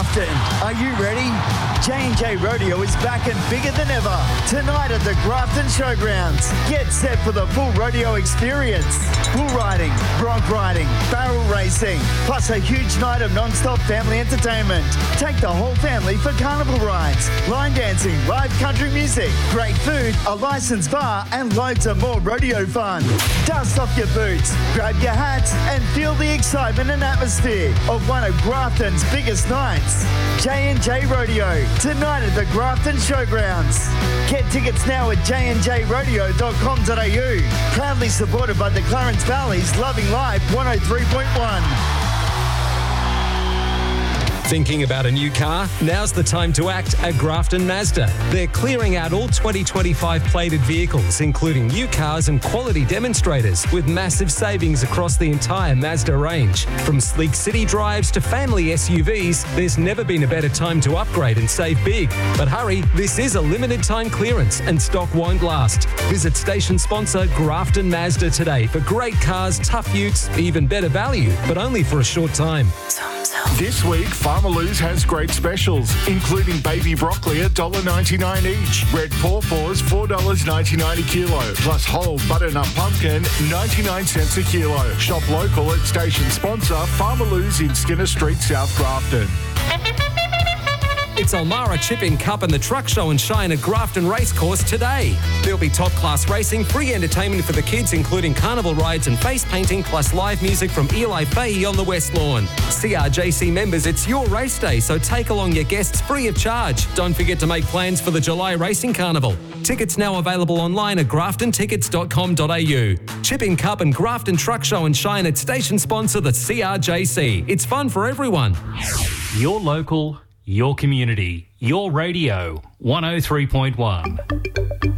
Grafton. Are you ready? J&J Rodeo is back and bigger than ever. Tonight at the Grafton Showgrounds. Get set for the full rodeo experience. Bull riding, bronc riding, barrel racing, plus a huge night of non-stop family entertainment. Take the whole family for carnival rides, line dancing, live country music, great food, a licensed bar, and loads of more rodeo fun. Dust off your boots, grab your hats, and feel the excitement and atmosphere of one of Grafton's biggest nights. J&J Rodeo, tonight at the Grafton Showgrounds. Get tickets now at jnjrodeo.com.au. Proudly supported by the Clarence Valley's Loving Life 103.1. Thinking about a new car? Now's the time to act at Grafton Mazda. They're clearing out all 2025 plated vehicles, including new cars and quality demonstrators, with massive savings across the entire Mazda range. From sleek city drives to family SUVs, there's never been a better time to upgrade and save big. But hurry, this is a limited time clearance and stock won't last. Visit station sponsor Grafton Mazda today for great cars, tough utes, even better value, but only for a short time. This week, Farmer Lou's has great specials, including baby broccoli at $1.99 each, red pawpaws $4.99 a kilo, plus whole butternut pumpkin 99 cents a kilo. Shop local at station sponsor Farmer Lou's in Skinner Street, South Grafton. It's Almara Chip-In Cup and the Truck Show and Shine at Grafton Racecourse today. There'll be top-class racing, free entertainment for the kids, including carnival rides and face painting, plus live music from Eli Fahey on the West Lawn. CRJC members, it's your race day, so take along your guests free of charge. Don't forget to make plans for the July Racing Carnival. Tickets now available online at graftontickets.com.au. Chip-In Cup and Grafton Truck Show and Shine at station sponsor the CRJC. It's fun for everyone. Your local, your community, your radio, 103.1.